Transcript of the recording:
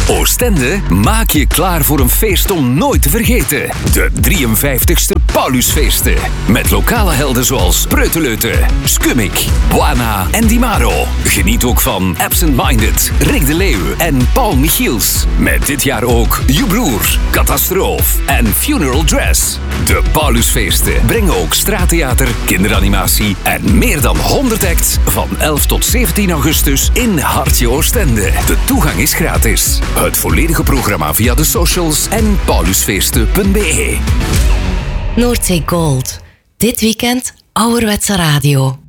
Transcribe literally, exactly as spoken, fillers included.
Oostende, maak je klaar voor een feest om nooit te vergeten. De drieënvijftigste Paulusfeesten. Met lokale helden zoals Preuteleute, Skumik, Buana en Di Maro. Geniet ook van Absent Minded, Rick de Leeuw en Paul Michiels. Met dit jaar ook Je Broer, Catastroof en Funeral Dress. De Paulusfeesten brengen ook straattheater, kinderanimatie en meer dan honderd acts van elf tot zeventien augustus in Hartje Oostende. De toegang is gratis. Het volledige programma via de socials en paulusfeesten punt b e. Noordzee Gold. Dit weekend ouderwetse radio.